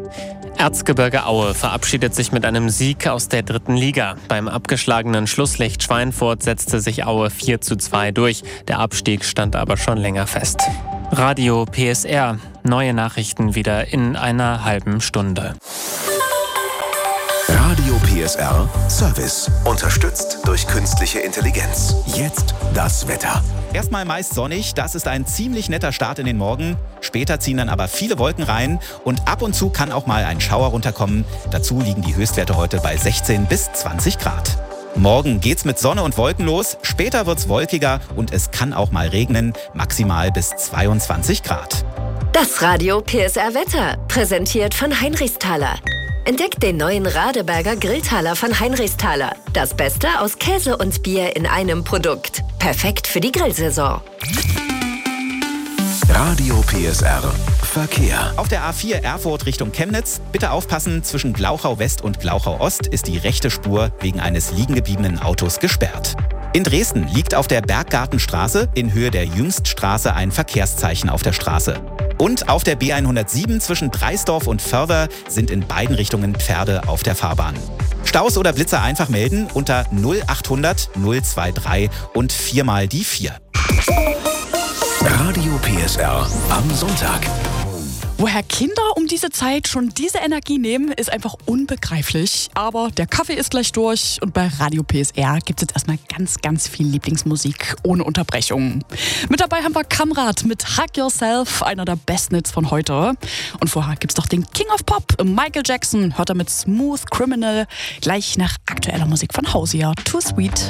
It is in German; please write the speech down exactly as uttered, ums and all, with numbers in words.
Erzgebirge Aue verabschiedet sich mit einem Sieg aus der dritten Liga. Beim abgeschlagenen Schlusslicht Schweinfurt setzte sich Aue vier zu zwei durch. Der Abstieg stand aber schon länger fest. Radio P S R. Neue Nachrichten wieder in einer halben Stunde. Radio P S R Service. Unterstützt durch künstliche Intelligenz. Jetzt das Wetter. Erstmal meist sonnig, das ist ein ziemlich netter Start in den Morgen. Später ziehen dann aber viele Wolken rein und ab und zu kann auch mal ein Schauer runterkommen. Dazu liegen die Höchstwerte heute bei sechzehn bis zwanzig Grad. Morgen geht's mit Sonne und Wolken los, später wird's wolkiger und es kann auch mal regnen, maximal bis zweiundzwanzig Grad. Das Radio P S R Wetter, präsentiert von Heinrichsthaler. Entdeckt den neuen Radeberger Grilltaler von Heinrichsthaler. Das Beste aus Käse und Bier in einem Produkt. Perfekt für die Grillsaison. Radio P S R Verkehr. Auf der A vier Erfurt Richtung Chemnitz. Bitte aufpassen, zwischen Glauchau West und Glauchau Ost ist die rechte Spur wegen eines liegengebliebenen Autos gesperrt. In Dresden liegt auf der Berggartenstraße in Höhe der Jüngststraße ein Verkehrszeichen auf der Straße. Und auf der B hundertsieben zwischen Dreisdorf und Förwer sind in beiden Richtungen Pferde auf der Fahrbahn. Staus oder Blitzer einfach melden unter null achthundert null drei und viermal die vier. Radio P S R am Sonntag. Woher Kinder um diese Zeit schon diese Energie nehmen, ist einfach unbegreiflich. Aber der Kaffee ist gleich durch und bei Radio P S R gibt es jetzt erstmal ganz, ganz viel Lieblingsmusik ohne Unterbrechung. Mit dabei haben wir Kamrat mit Hug Yourself, einer der besten Hits von heute. Und vorher gibt's doch den King of Pop, Michael Jackson, hört er mit Smooth Criminal, gleich nach aktueller Musik von Hausier, Too Sweet.